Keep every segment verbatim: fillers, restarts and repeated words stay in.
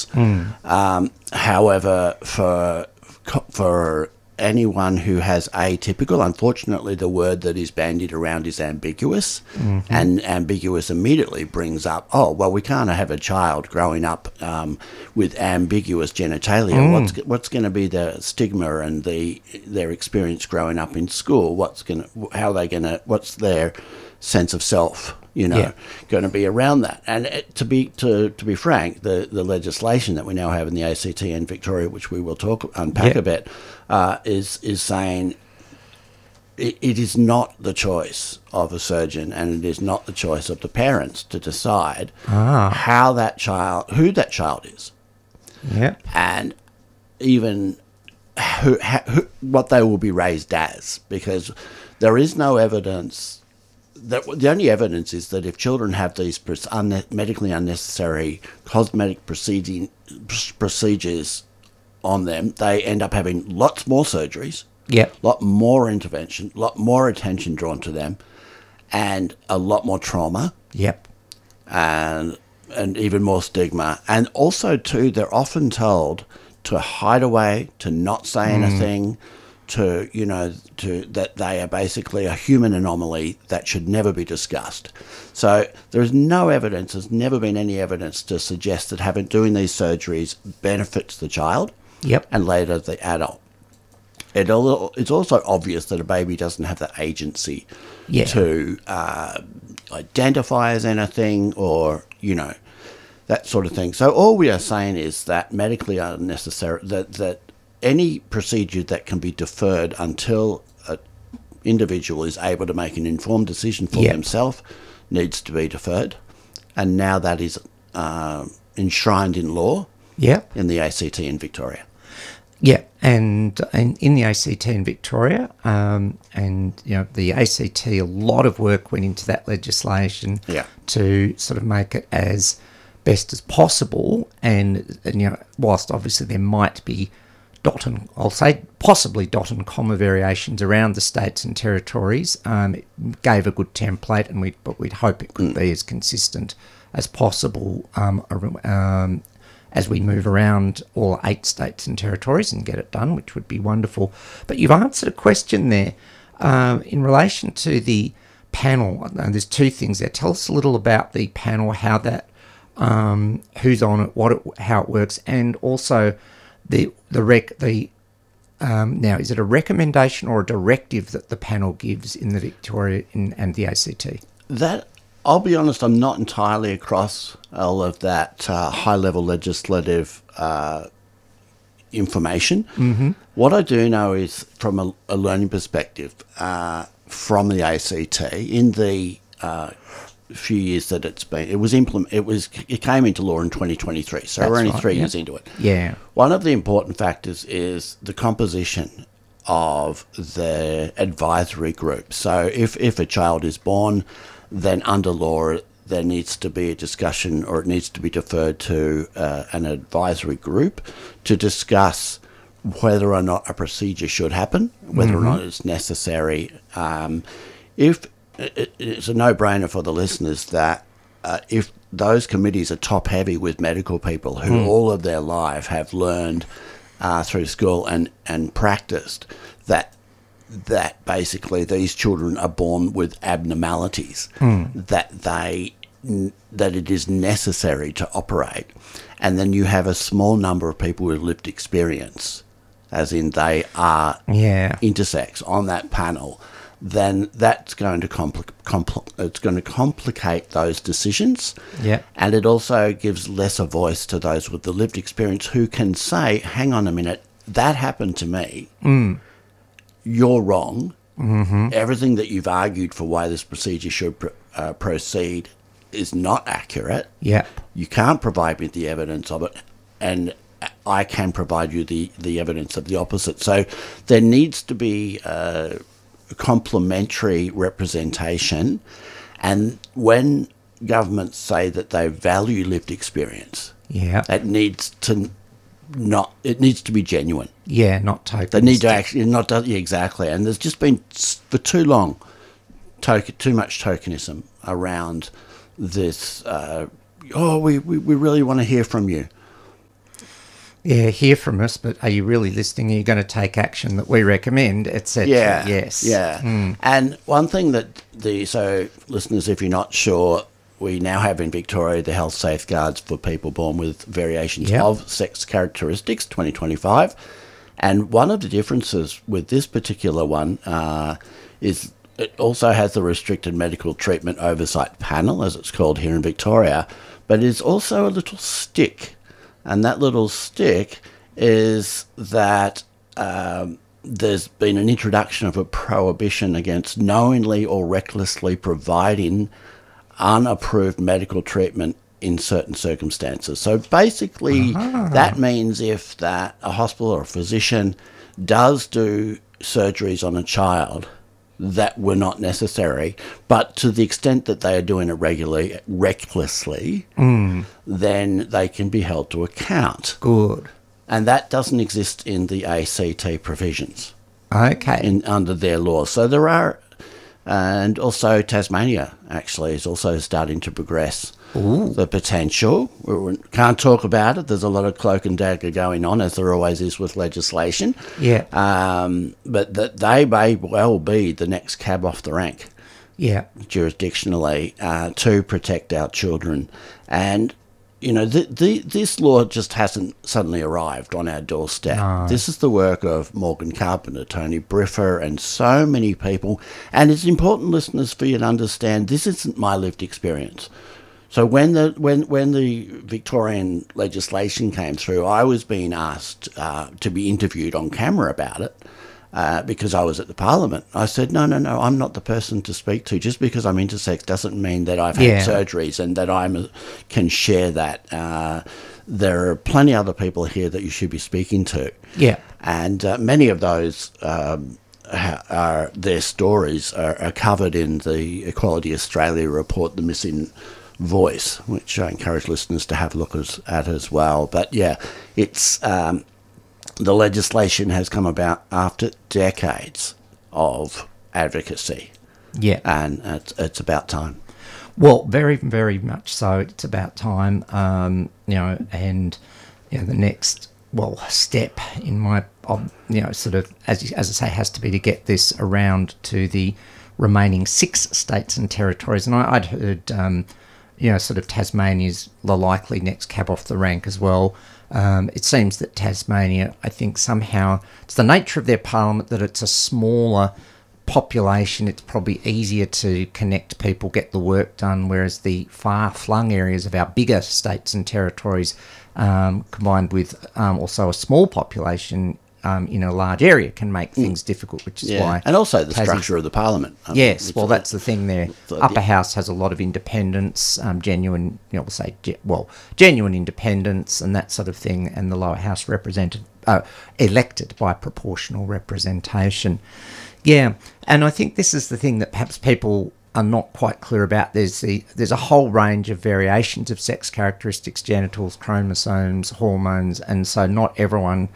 Mm. Um, however, for for anyone who has atypical, unfortunately the word that is bandied around is ambiguous, mm-hmm. and ambiguous immediately brings up, oh, well, we can't have a child growing up um, with ambiguous genitalia. Mm. What's what's going to be the stigma and the their experience growing up in school? What's going to, how are they going to, what's their sense of self, you know, yeah. going to be around that? And it, to be to to be frank, the the legislation that we now have in the A C T and Victoria, which we will talk unpack yeah. a bit, uh, is is saying it, it is not the choice of a surgeon, and it is not the choice of the parents to decide ah. how that child, who that child is, yeah, and even who, who what they will be raised as, because there is no evidence. That the only evidence is that if children have these un- medically unnecessary cosmetic proceeding, procedures on them, they end up having lots more surgeries, yep. lot more intervention, lot more attention drawn to them, and a lot more trauma. Yep. And and even more stigma. And also, too, they're often told to hide away, to not say mm. anything, to, you know, to that they are basically a human anomaly that should never be discussed. So there is no evidence, there's never been any evidence to suggest that having doing these surgeries benefits the child yep. and later the adult. It al- it's also obvious that a baby doesn't have the agency yeah. to uh, identify as anything or, you know, that sort of thing. So all we are saying is that medically unnecessary, that, that any procedure that can be deferred until an individual is able to make an informed decision for yep. themselves needs to be deferred. And now that is uh, enshrined in law yep. in the A C T in Victoria. Yeah, and, and in the A C T in Victoria, um, and you know the A C T, a lot of work went into that legislation yeah. to sort of make it as best as possible. And, and you know, whilst obviously there might be dot and I'll say possibly dot and comma variations around the states and territories, um, it gave a good template, and we but we'd hope it could mm. be as consistent as possible. Um, um, as we move around all eight states and territories and get it done, which would be wonderful. But you've answered a question there um, in relation to the panel. And there's two things there. Tell us a little about the panel, how that, um, who's on it, what it, how it works, and also the the rec the. Um, now, is it a recommendation or a directive that the panel gives in the Victoria in, and the A C T? That. I'll be honest, I'm not entirely across all of that uh, high-level legislative uh, information. Mm-hmm. What I do know is, from a, a learning perspective, uh, from the A C T, in the uh, few years that it's been, it was implement, it was, it came into law in twenty twenty-three, so That's we're only right, three yeah. years into it. Yeah. One of the important factors is the composition of the advisory group. So if, if a child is born, then under law there needs to be a discussion, or it needs to be deferred to uh, an advisory group to discuss whether or not a procedure should happen, whether mm-hmm. or not it's necessary. Um, if it, it's a no-brainer for the listeners that uh, if those committees are top-heavy with medical people who mm. all of their life have learned uh, through school and, and practiced that that basically these children are born with abnormalities, mm. that they that it is necessary to operate, and then you have a small number of people with lived experience, as in they are yeah. intersex on that panel, then that's going to compli- compl- it's going to complicate those decisions. Yeah. And it also gives lesser voice to those with the lived experience who can say, hang on a minute, that happened to me. Mm. You're wrong. Mm-hmm. Everything that you've argued for why this procedure should pr- uh, proceed is not accurate. Yeah. You can't provide me the evidence of it, and I can provide you the, the evidence of the opposite. So there needs to be uh, complementary representation, and when governments say that they value lived experience, yeah, that needs to not it needs to be genuine. Yeah, not tokenistic. They need to actually not yeah, exactly. And there's just been for too long token, too much tokenism around this. Uh, oh, we, we we really want to hear from you. Yeah, hear from us, but are you really listening? Are you going to take action that we recommend, et cetera? Yeah. Yes. Yeah. Mm. And one thing that the, so listeners, if you're not sure, we now have in Victoria the health safeguards for people born with variations Yep. of sex characteristics, twenty twenty-five. And one of the differences with this particular one uh, is it also has the restricted medical treatment oversight panel, as it's called here in Victoria, but it's also a little stick. And that little stick is that um, there's been an introduction of a prohibition against knowingly or recklessly providing unapproved medical treatment in certain circumstances. So basically, Ah. that means if that a hospital or a physician does do surgeries on a child that were not necessary, but to the extent that they are doing it regularly, recklessly, Mm. then they can be held to account. Good. And that doesn't exist in the A C T provisions Okay. in under their laws. So there are, and also Tasmania actually is also starting to progress Ooh. the potential. We can't talk about it. There's a lot of cloak and dagger going on, as there always is with legislation. Yeah. Um, but that they may well be the next cab off the rank Yeah. jurisdictionally uh, to protect our children. And, you know, the, the, this law just hasn't suddenly arrived on our doorstep. No. This is the work of Morgan Carpenter, Tony Briffer, and so many people. And it's important, listeners, for you to understand this isn't my lived experience. So when the when when the Victorian legislation came through, I was being asked uh, to be interviewed on camera about it uh, because I was at the Parliament. I said, no, no, no, I'm not the person to speak to. Just because I'm intersex doesn't mean that I've had Yeah. surgeries and that I can share that. Uh, there are plenty of other people here that you should be speaking to. Yeah. And uh, many of those, um, ha- are their stories are, are covered in the Equality Australia report, The Missing Voice, which I encourage listeners to have a look as, at as well. But yeah, it's um, the legislation has come about after decades of advocacy, Yeah. and it's, it's about time. Well, very, very much so. It's about time, um, you know, and you know, the next, well, step in my, um, you know, sort of, as you- as I say, has to be to get this around to the remaining six states and territories. And I, I'd heard, um, you know, sort of Tasmania's the likely next cab off the rank as well. Um, it seems that Tasmania, I think somehow, it's the nature of their parliament that it's a smaller population. It's probably easier to connect people, get the work done, whereas the far-flung areas of our bigger states and territories, um, combined with um, also a small population um, in a large area, can make things difficult, which is Yeah, why... and also the Tassie- structure of the parliament. I mean, Yes, it's well, a- that's the thing there. the- Upper the- house has a lot of independence, um, genuine, you know, we'll say, ge- well, genuine independence and that sort of thing, and the lower house represented, uh, elected by proportional representation. Yeah, and I think this is the thing that perhaps people are not quite clear about. There's the there's a whole range of variations of sex characteristics, genitals, chromosomes, hormones, and so not everyone,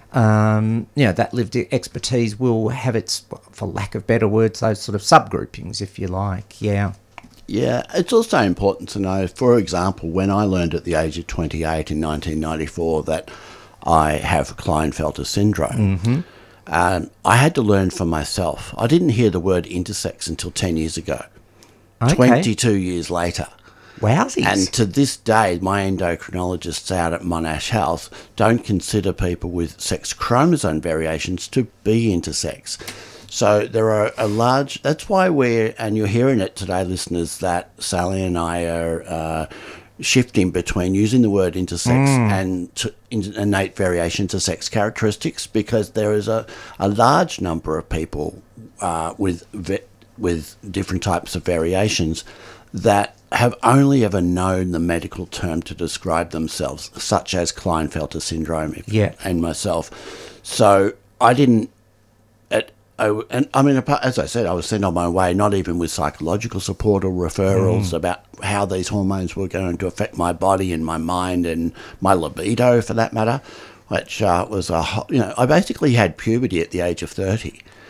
um, you know, that lived expertise will have its, for lack of better words, those sort of subgroupings, if you like. Yeah. Yeah, it's also important to know, for example, when I learned at the age of twenty-eight in nineteen ninety-four that I have Klinefelter syndrome, Mm-hmm. um, I had to learn for myself. I didn't hear the word intersex until ten years ago, Okay. twenty-two years later. Wowsies. And to this day, my endocrinologists out at Monash Health don't consider people with sex chromosome variations to be intersex. So there are a large, that's why we're, and you're hearing it today, listeners, that Sally and I are uh, shifting between using the word intersex and to, in, innate variations of sex characteristics, because there is a, a large number of people uh, with ve- with different types of variations that have only ever known the medical term to describe themselves, such as Klinefelter syndrome if, Yeah. and myself. So I didn't, at, I, and I mean, apart- as I said, I was sent on my way, not even with psychological support or referrals about how these hormones were going to affect my body and my mind and my libido, for that matter, which uh, was a, ho- you know, I basically had puberty at the age of thirty.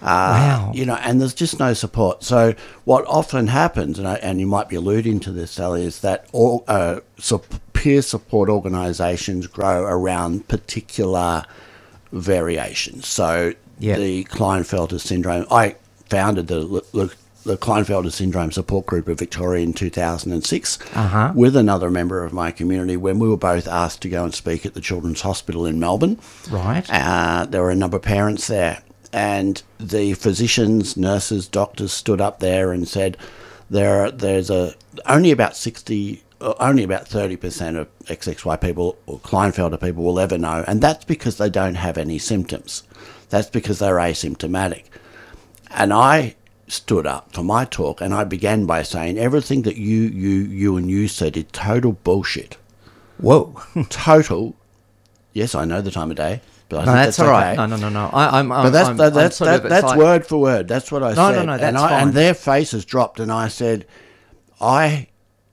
Uh, Wow. You know, and there's just no support. So what often happens, and, I, and you might be alluding to this, Sally, is that all uh, so peer support organisations grow around particular variations. So Yep. the Klinefelter syndrome, I founded the, the, the Klinefelter syndrome support group of Victoria in two thousand six Uh-huh. with another member of my community when we were both asked to go and speak at the Children's Hospital in Melbourne. Right. Uh, there were a number of parents there. And the physicians, nurses, doctors stood up there and said, "There, there's a only about sixty, uh, only about thirty percent of X X Y people or Klinefelter people will ever know, and that's because they don't have any symptoms. That's because they're asymptomatic." And I stood up for my talk, and I began by saying, "Everything that you, you, you, and you said is total bullshit. Whoa. Total. Yes, I know the time of day." But I No, think that's all right. okay. No, no, no, no. I, I'm, I'm, But that's I'm, that, I'm that's sort that, of- it's that's like- word for word. That's what I No, said. no, no, that's and, I, fine. and their faces dropped, and I said, "I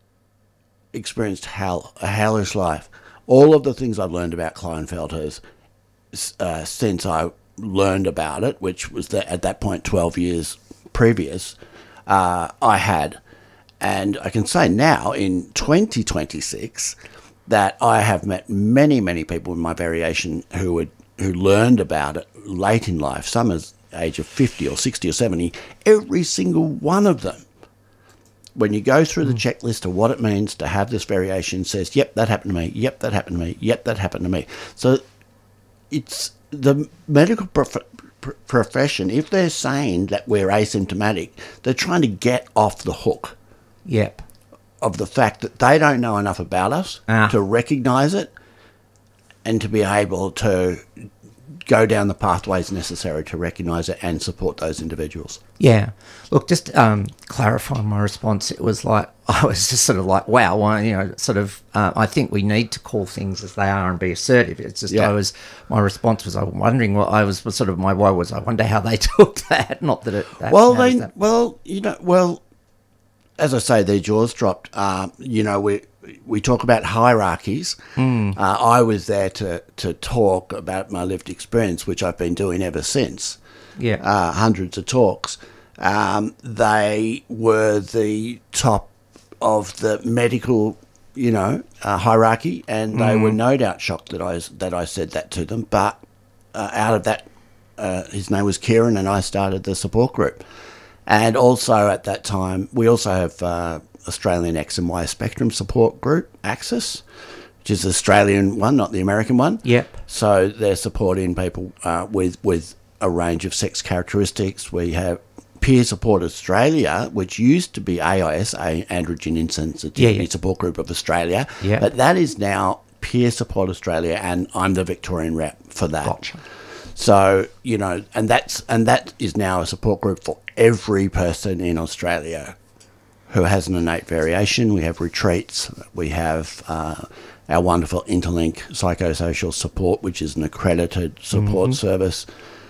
experienced hell, a hellish life. All of the things I've learned about Klinefelters uh, since I learned about it, which was that at that point twelve years previous, uh, I had, and I can say now in twenty twenty-six that I have met many, many people in my variation who would." who learned about it late in life, some as age of fifty or sixty or seventy, every single one of them, when you go through the checklist of what it means to have this variation, says, "Yep, that happened to me. Yep, that happened to me. Yep, that happened to me." So it's the medical prof- pr- profession, if they're saying that we're asymptomatic, they're trying to get off the hook Yep. of the fact that they don't know enough about us Ah. to recognise it and to be able to go down the pathways necessary to recognise it and support those individuals. Yeah. Look, just um, clarifying my response, it was like, I was just sort of like, wow, well, you know, sort of, uh, I think we need to call things as they are and be assertive. It's just, Yeah. I was, my response was, I'm wondering what I was, was sort of, my woe was, I wonder how they took that. Not that it, that, Well, how does they, that- well, you know, well, as I say, their jaws dropped. Um, you know, we we talk about hierarchies. Hmm. Uh, I was there to, to talk about my lived experience, which I've been doing ever since. yeah. Uh, hundreds of talks. Um, they were the top of the medical, you know, uh, hierarchy, and they were no doubt shocked that I that I said that to them. But uh, out of that, uh, his name was Kieran, and I started the support group. And also at that time, we also have uh, Australian X and Y Spectrum Support Group, Axis, which is the Australian one, not the American one. Yep. So they're supporting people uh, with with a range of sex characteristics. We have Peer Support Australia, which used to be A I S, a Androgen Insensitivity Yeah, yeah. Support Group of Australia, Yeah. but that is now Peer Support Australia, and I'm the Victorian rep for that. Gotcha. So, you know, and that's and that is now a support group for every person in Australia who has an innate variation. We have retreats. We have uh, our wonderful Interlink Psychosocial Support, which is an accredited support service.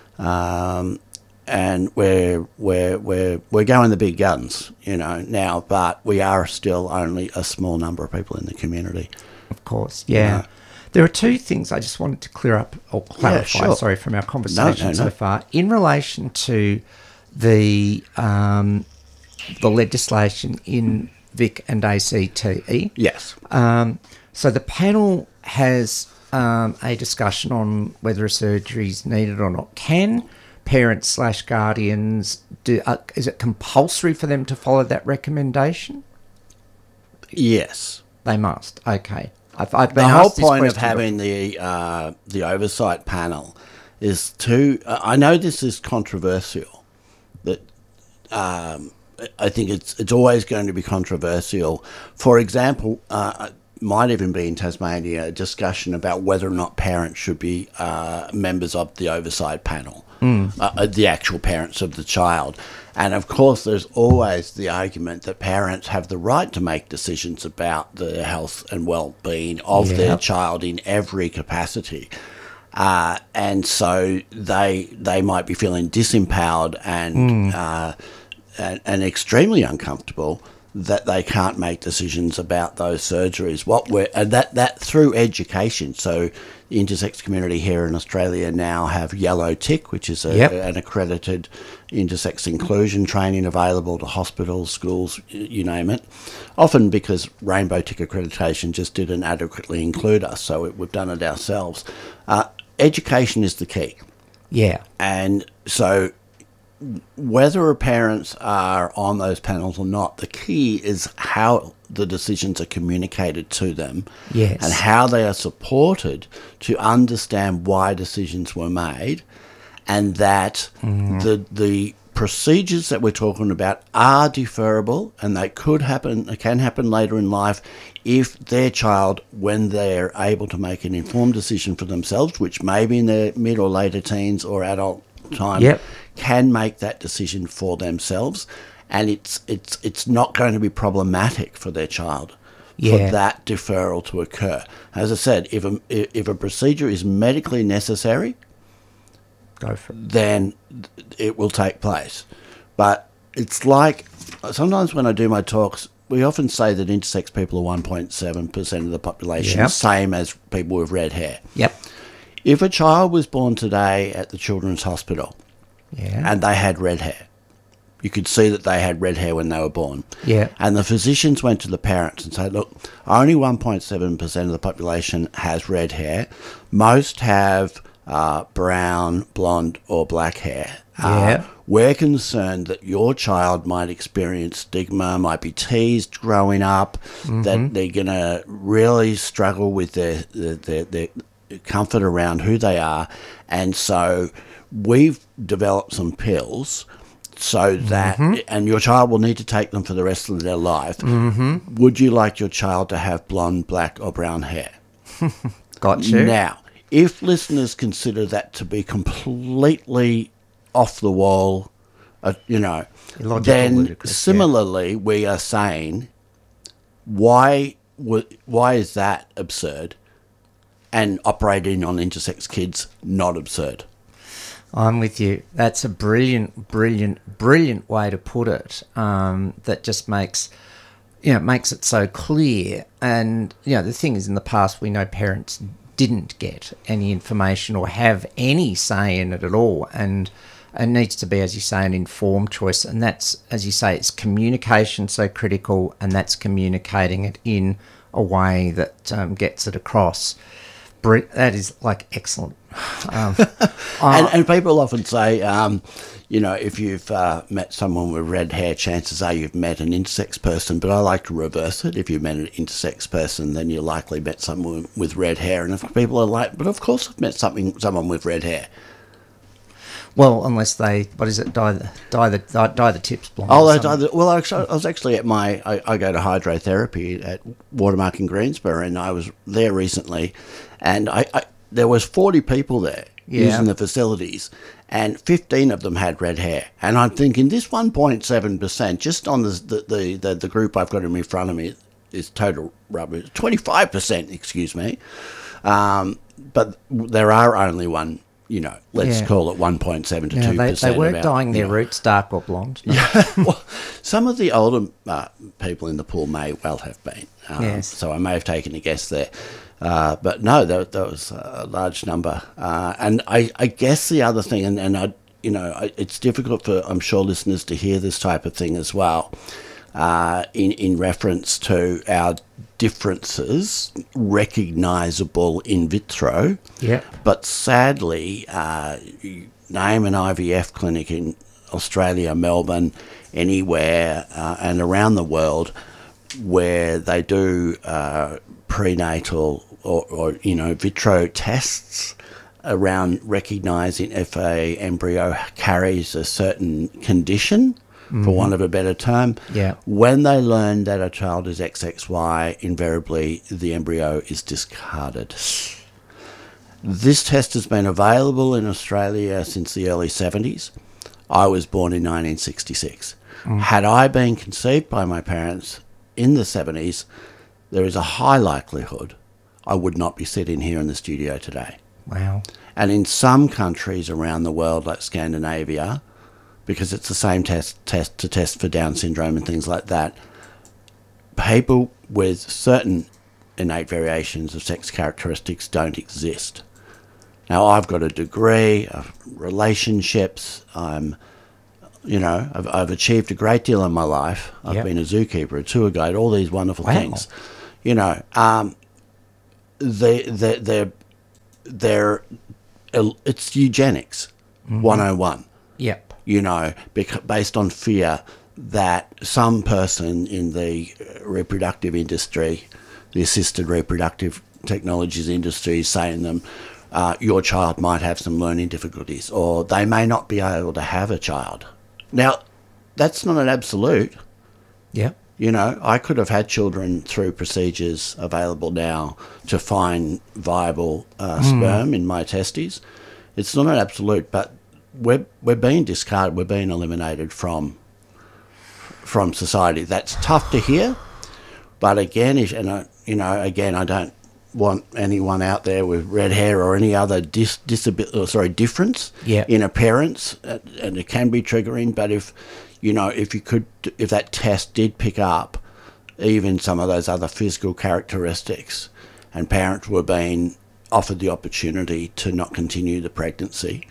Um, and we're we're we're we're going the big guns, you know, now, but we are still only a small number of people in the community. Of course, yeah. Yeah. There are two things I just wanted to clear up or clarify, sure. sorry, from our conversation no, so no. far. In relation to the um, the legislation in Vic and A C T E, Yes. um, so the panel has um, a discussion on whether a surgery is needed or not. Can parents slash guardians do? Uh, is it compulsory for them to follow that recommendation? Yes. They must. Okay. I've, I've The been whole asked this point of question having the uh, the oversight panel is to. Uh, I know this is controversial, but um, I think it's it's always going to be controversial. For example, uh, might even be in Tasmania a discussion about whether or not parents should be uh, members of the oversight panel, mm. uh, the actual parents of the child. And of course, there's always the argument that parents have the right to make decisions about the health and well-being of Yeah. their child in every capacity. Uh, and so they they might be feeling disempowered and, uh, and and extremely uncomfortable that they can't make decisions about those surgeries. What we're and that that through education. So the intersex community here in Australia now have Yellow Tick, which is a, Yep. an accredited intersex inclusion training available to hospitals, schools, y- you name it. Often because Rainbow Tick accreditation just didn't adequately include us, so it, we've done it ourselves. Uh, education is the key. Yeah. And so whether parents are on those panels or not, the key is how the decisions are communicated to them, Yes. and how they are supported to understand why decisions were made, and that the the procedures that we're talking about are deferrable, and they could happen, they can happen later in life if their child, when they're able to make an informed decision for themselves, which may be in their mid or later teens or adult time, Yep. can make that decision for themselves, and it's it's it's not going to be problematic for their child Yeah. for that deferral to occur. As I said, if a if a procedure is medically necessary, Go for it. then it will take place. But it's like sometimes when I do my talks, we often say that intersex people are one point seven percent of the population, Yep. same as people with red hair. Yep. If a child was born today at the Children's Hospital Yeah. and they had red hair, you could see that they had red hair when they were born. Yeah. And the physicians went to the parents and said, look, only one point seven percent of the population has red hair. Most have uh, brown, blonde, or black hair. Yeah. Uh, we're concerned that your child might experience stigma, might be teased growing up, that they're going to really struggle with their, their, their, their comfort around who they are. And so we've developed some pills so that, and your child will need to take them for the rest of their life. Mm-hmm. Would you like your child to have blonde, black, or brown hair? Got you. Now, if listeners consider that to be completely off the wall, uh, you know, Illogical, then ludicrous, yeah. similarly we are saying, why w- why is that absurd, and operating on intersex kids not absurd? I'm with you. That's a brilliant, brilliant, brilliant way to put it. Um, that just makes, you know, makes it so clear. And you know, the thing is, in the past, we know parents didn't get any information or have any say in it at all, and it needs to be, as you say, an informed choice. And that's, as you say, it's communication so critical, and that's communicating it in a way that um, gets it across. Br- that is like excellent. Um, And, and people often say, um, you know, if you've uh, met someone with red hair, chances are you've met an intersex person. But I like to reverse it. If you've met an intersex person, then you likely met someone with red hair. And if people are like, but of course I've met something, someone with red hair. Well, unless they, what is it, dye the dye the dye, dye the tips blonde. Oh, or I, something. I, well, actually, I was actually at my, I, I go to hydrotherapy at Watermark in Greensboro, and I was there recently, and I, I there was forty people there Yeah. using the facilities, and fifteen of them had red hair. And I'm thinking, this one point seven percent, just on the, the, the, the, the group I've got in front of me, is total rubbish. twenty-five percent, excuse me. Um, but there are only one, you know, let's Yeah. call it one point seven to Yeah, two they, percent. they weren't about, dyeing their you know, roots dark or blonde. No. well, some of the older uh, people in the pool may well have been. Um, Yes. So I may have taken a guess there. Uh, but no, there, there was a large number. Uh, and I, I guess the other thing, and, and I, you know, I, it's difficult for, I'm sure, listeners to hear this type of thing as well, uh, in, in reference to our differences, recognisable in vitro. Yep. But sadly, uh, you name an I V F clinic in Australia, Melbourne, anywhere, uh, and around the world where they do uh, prenatal or, or, you know, vitro tests around recognising if a embryo carries a certain condition, for want of a better term. Yeah. When they learn that a child is X X Y, invariably the embryo is discarded. This test has been available in Australia since the early seventies. I was born in nineteen sixty-six. Had I been conceived by my parents in the seventies, there is a high likelihood I would not be sitting here in the studio today. Wow. And in some countries around the world, like Scandinavia, because it's the same test, test to test for Down syndrome and things like that, people with certain innate variations of sex characteristics don't exist. Now, I've got a degree of relationships. I'm, you know, I've, I've achieved a great deal in my life. I've Yep. been a zookeeper, a tour guide, all these wonderful Wow. things. You know, um, they, they, they're, they're, it's eugenics one oh one. Yep. You know, bec- based on fear that some person in the reproductive industry, the assisted reproductive technologies industry, is saying to them, uh, your child might have some learning difficulties, or they may not be able to have a child. Now, that's not an absolute. Yep. You know, I could have had children through procedures available now to find viable uh, sperm in my testes. It's not an absolute, but we're we're being discarded. We're being eliminated from from society. That's tough to hear, but again, if and I, you know, again, I don't want anyone out there with red hair or any other dis, disability, or sorry, difference Yeah. in appearance, uh, and it can be triggering. But if you know, if you could, if that test did pick up even some of those other physical characteristics, and parents were being offered the opportunity to not continue the pregnancy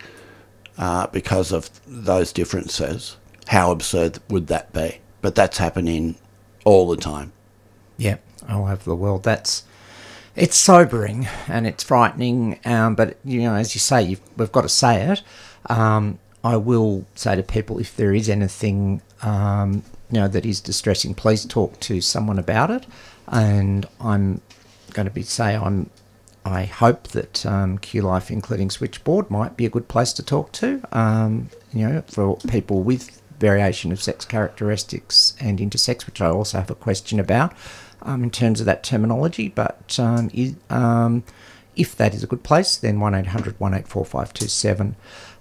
uh, because of those differences, how absurd would that be? But that's happening all the time. Yeah, all over the world. That's it's sobering and it's frightening. Um, but you know, as you say, you've, we've got to say it. Um, I will say to people, if there is anything um, you know that is distressing, please talk to someone about it. And I'm going to be say I'm. I hope that um, Q Life, including Switchboard, might be a good place to talk to. Um, you know, for people with variation of sex characteristics and intersex, which I also have a question about um, in terms of that terminology. But um, is, um, if that is a good place, then one eight hundred, one eight four, five two seven.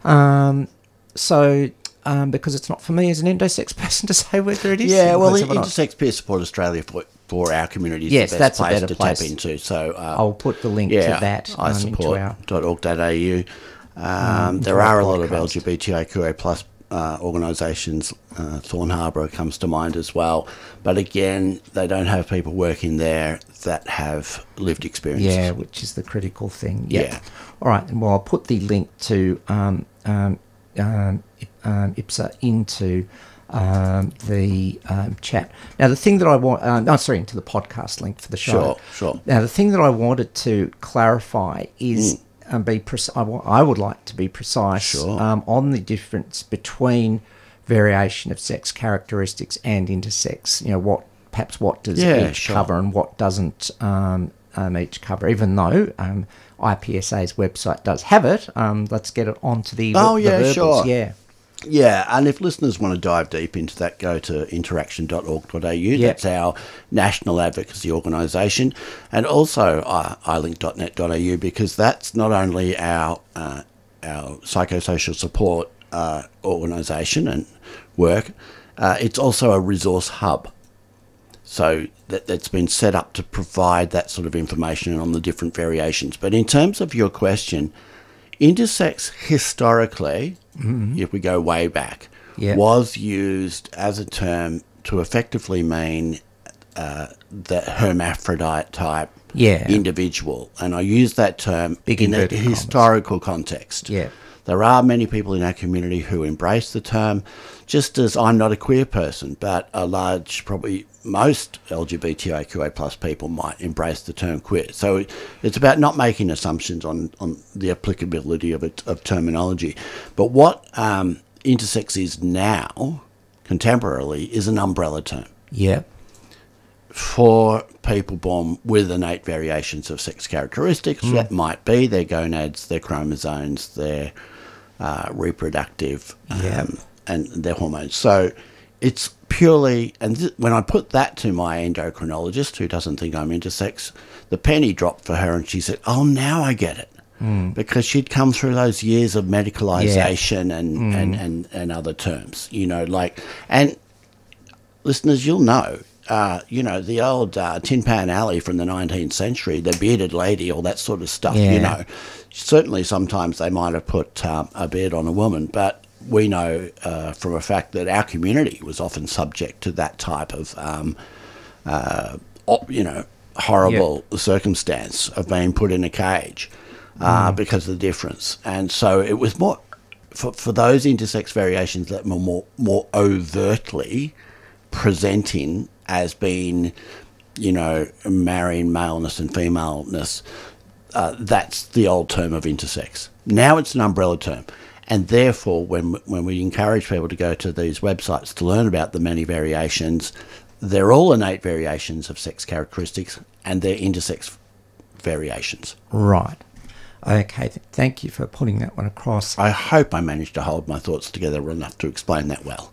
Um, so, um, because it's not for me as an endosex person to say whether it is. Yeah, well, because of it not. Intersex Peer Support Australia for, for our community is Yes, the that's best a place better to place. tap into. So uh, I'll put the link yeah, to that I um, into support our... dot org dot a u. Um, into there our are a lot of podcast. L G B T I Q A plus uh, organisations. Uh, Thorn Harbour comes to mind as well. But again, they don't have people working there that have lived experiences. Yeah, which is the critical thing. Yep. Yeah. All right, and well, I'll put the link to um, um, um, um, I P S A into um, the um, chat. Now, the thing that I want... Uh, no, sorry, into the podcast link for the show. Sure, sure. Now, the thing that I wanted to clarify is... Mm. Um, be pre- I, wa- I would like to be precise Sure. um, on the difference between variation of sex characteristics and intersex. You know, what perhaps what does Yeah, each sure. cover and what doesn't um, um, each cover. Even though um, I P S A's website does have it, um, let's get it onto the Oh, the yeah, verbals. sure. Yeah, Yeah, and if listeners want to dive deep into that, go to interaction dot org dot a u. Yep. That's our national advocacy organisation. And also uh, i link dot net dot a u, because that's not only our uh, our psychosocial support uh, organisation and work, uh, it's also a resource hub. So that, that's been set up to provide that sort of information on the different variations. But in terms of your question, intersex historically, if we go way back, Yeah. was used as a term to effectively mean uh, the hermaphrodite type Yeah. individual. And I use that term Big in a inverted commas. historical context. Yeah. There are many people in our community who embrace the term, just as I'm not a queer person, but a large, probably most L G B T I Q A plus people might embrace the term queer. So it's about not making assumptions on, on the applicability of it, of terminology. But what um, intersex is now, contemporarily, is an umbrella term yeah, for people born with innate variations of sex characteristics. Mm. That might be their gonads, their chromosomes, their uh, reproductive Yeah. um, and their hormones. So it's purely, and th- when I put that to my endocrinologist, who doesn't think I'm intersex, the penny dropped for her, and she said, "Oh, now I get it." Mm. Because she'd come through those years of medicalisation and, mm. and, and, and other terms, you know, like, and listeners, you'll know, uh, you know, the old uh, Tin Pan Alley from the nineteenth century, the bearded lady, all that sort of stuff, Yeah. you know. Certainly sometimes they might have put um, a beard on a woman, but we know uh, from a fact that our community was often subject to that type of um, uh, op, you know, horrible yep. circumstance of being put in a cage uh, mm. because of the difference. And so it was more for for those intersex variations that were more more overtly presenting as being, you know, marrying maleness and femaleness. Uh, that's the old term of intersex. Now it's an umbrella term. And therefore, when when we encourage people to go to these websites to learn about the many variations, they're all innate variations of sex characteristics, and they're intersex variations. Right. Okay, th- thank you for putting that one across. I hope I managed to hold my thoughts together enough to explain that well.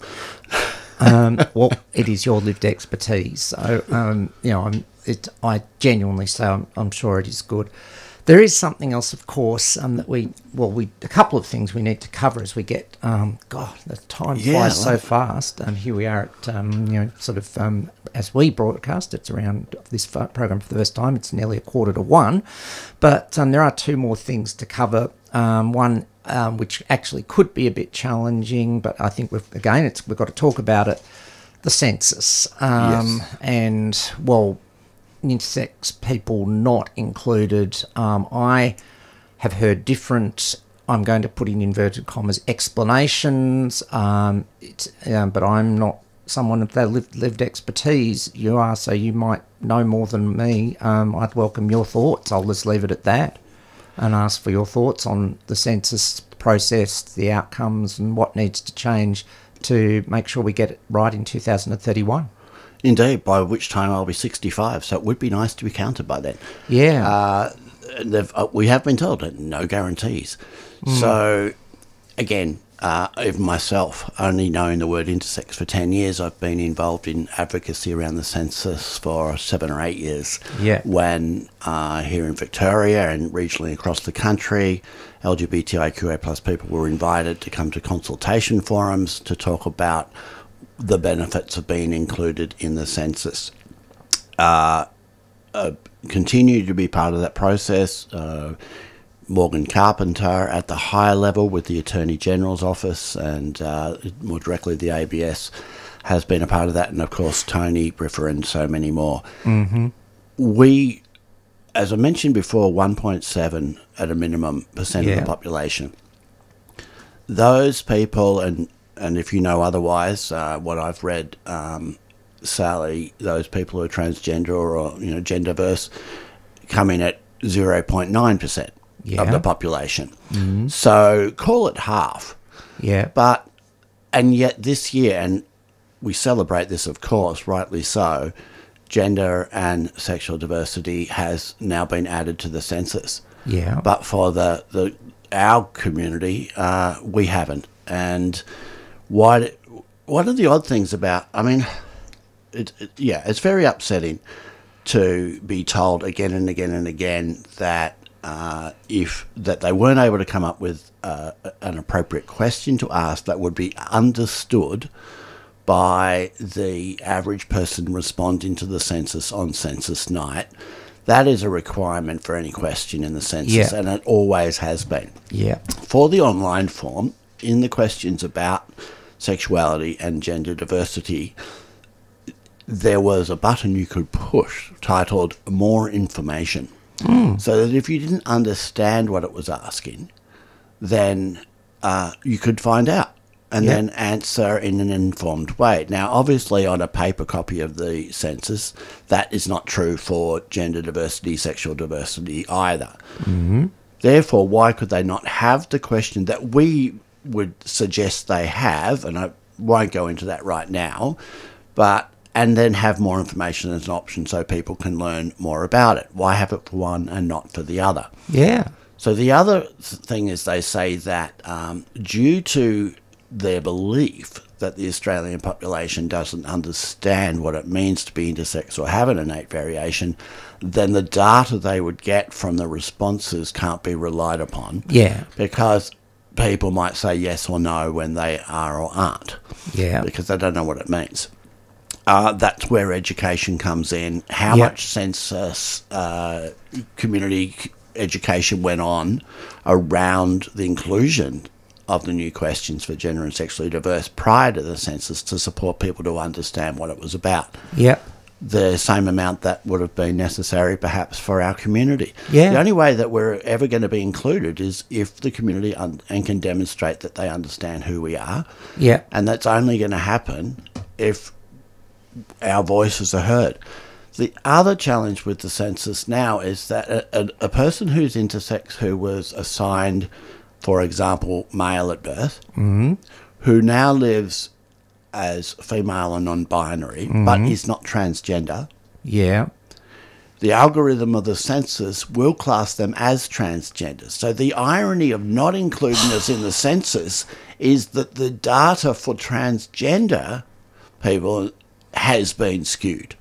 um, well, it is your lived expertise, so um, you know, I'm, it, I genuinely say I'm, I'm sure it is good. There is something else, of course, um, that we, well, we a couple of things we need to cover as we get, um, God, the time yeah, flies so like, fast. And um, here we are at, um, you know, sort of, um, as we broadcast, it's around this program for the first time, it's nearly a quarter to one. But um, there are two more things to cover. Um, one, um, which actually could be a bit challenging, but I think, we've again, it's we've got to talk about it, the census. Um, yes. And, well, intersex people not included. Um, I have heard different, I'm going to put in inverted commas, explanations, um, it's, um, but I'm not someone of that lived, lived expertise. You are, so you might know more than me. Um, I'd welcome your thoughts. I'll just leave it at that and ask for your thoughts on the census process, the outcomes, and what needs to change to make sure we get it right in two thousand thirty-one. Indeed, by which time I'll be sixty-five, so it would be nice to be counted by then. Yeah. Uh, they've, uh, we have been told that no guarantees. Mm. So, again, uh, even myself, only knowing the word intersex for ten years, I've been involved in advocacy around the census for seven or eight years. Yeah. When uh, here in Victoria and regionally across the country, L G B T I Q A plus people were invited to come to consultation forums to talk about the benefits of being included in the census. Uh, uh, continue to be part of that process. Uh, Morgan Carpenter at the higher level with the Attorney General's office, and uh, more directly the A B S has been a part of that, and of course Tony Briffer and so many more. Mm-hmm. We, as I mentioned before, one point seven at a minimum percent yeah. of the population. Those people, and And if you know otherwise, uh, what I've read, um, Sally, those people who are transgender or, you know, gender-diverse come in at zero point nine percent yeah. of the population. Mm-hmm. So call it half. Yeah. But, and yet this year, and we celebrate this, of course, rightly so, gender and sexual diversity has now been added to the census. Yeah. But for the, the our community, uh, we haven't. And Why, what are the odd things about, I mean, it, it, yeah, it's very upsetting to be told again and again and again that uh, if that they weren't able to come up with uh, an appropriate question to ask that would be understood by the average person responding to the census on census night. That is a requirement for any question in the census, yeah. and it always has been. Yeah. For the online form, in the questions about sexuality and gender diversity, there was a button you could push titled More Information. Mm. So that if you didn't understand what it was asking, then uh, you could find out and yeah. then answer in an informed way. Now, obviously, on a paper copy of the census, that is not true for gender diversity, sexual diversity either. Mm-hmm. Therefore, why could they not have the question that we would suggest they have, and I won't go into that right now, but and then have more information as an option so people can learn more about it. Why have it for one and not for the other? Yeah. So the other thing is they say that um, due to their belief that the Australian population doesn't understand what it means to be intersex or have an innate variation, then the data they would get from the responses can't be relied upon. Yeah. Because people might say yes or no when they are or aren't. Yeah. Because they don't know what it means. Uh, that's where education comes in. How yep. much census uh, community education went on around the inclusion of the new questions for gender and sexually diverse prior to the census to support people to understand what it was about. Yep. the same amount that would have been necessary perhaps for our community. Yeah. The only way that we're ever going to be included is if the community un- and can demonstrate that they understand who we are. Yeah. And that's only going to happen if our voices are heard. The other challenge with the census now is that a, a, a person who's intersex who was assigned, for example, male at birth, Mm-hmm. who now lives as female and non-binary, Mm-hmm. but is not transgender, Yeah. the algorithm of the census will class them as transgender. So the irony of not including us in the census is that the data for transgender people has been skewed.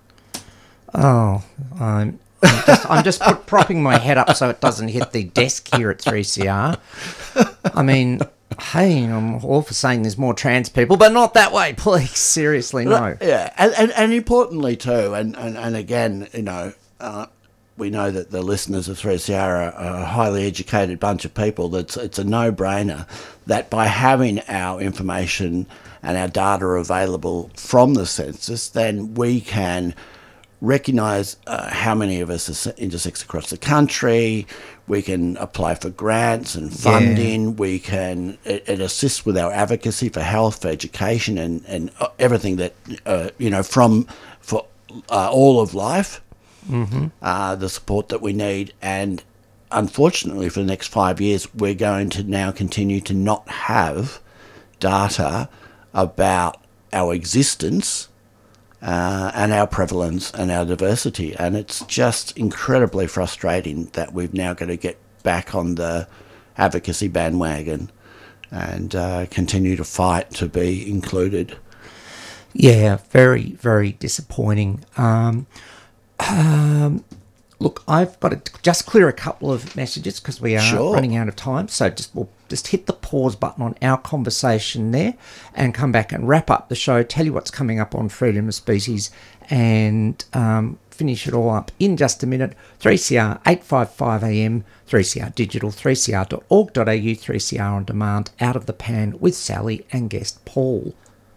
Oh, I'm, I'm just, I'm just put, propping my head up so it doesn't hit the desk here at three C R. I mean, hey, I'm all for saying there's more trans people, but not that way, please. Seriously, no. Yeah, and, and, and importantly too, and, and, and again, you know, uh, we know that the listeners of three C R are a highly educated bunch of people. That's it's a no-brainer that by having our information and our data available from the census, then we can recognise uh, how many of us are intersex across the country. We can apply for grants and funding. Yeah. We can it, it assists with our advocacy for health, for education, and and everything that uh, you know from for uh, all of life. Mm-hmm. Uh, the support that we need, and unfortunately, for the next five years, we're going to now continue to not have data about our existence. Uh, and our prevalence and our diversity. And it's just incredibly frustrating that we've now got to get back on the advocacy bandwagon and uh, continue to fight to be included. Yeah, very, very disappointing. Um, um, look, I've got to just clear a couple of messages because we are Sure. running out of time. So just we'll just hit the pause button on our conversation there and come back and wrap up the show, tell you what's coming up on Freedom of Species, and um, finish it all up in just a minute. three C R eight fifty-five A M, three C R Digital, three c r dot org dot a u, three C R On Demand, Out of the Pan with Sally and guest Paul.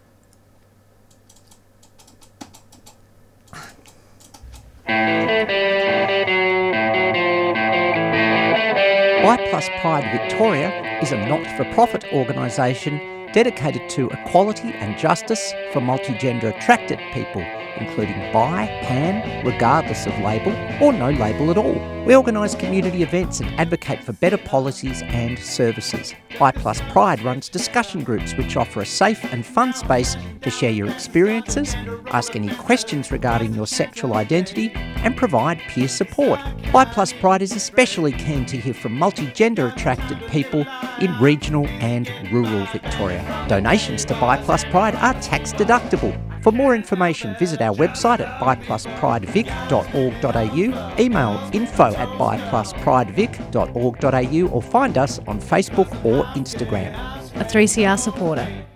Y Plus Pride Victoria is a not-for-profit organisation dedicated to equality and justice for multigender attracted people, including bi, pan, regardless of label, or no label at all. We organise community events and advocate for better policies and services. Y Plus Pride runs discussion groups which offer a safe and fun space to share your experiences, ask any questions regarding your sexual identity, and provide peer support. Y Plus Pride is especially keen to hear from multigender attracted people in regional and rural Victoria. Donations to Y Plus Pride are tax deductible. For more information, visit our website at y plus pride vic dot org dot a u, email info at y plus pride vic dot org dot a u, or find us on Facebook or Instagram. A three C R supporter.